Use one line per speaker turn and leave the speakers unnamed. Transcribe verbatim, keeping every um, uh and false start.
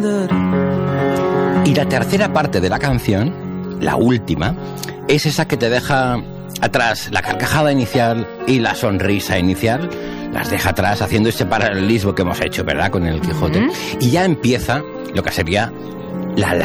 Y la tercera parte de la canción, la última, es esa que te deja atrás la carcajada inicial y la sonrisa inicial, las deja atrás haciendo ese paralelismo que hemos hecho, ¿verdad?, con el Quijote. Uh-huh. Y ya empieza lo que sería la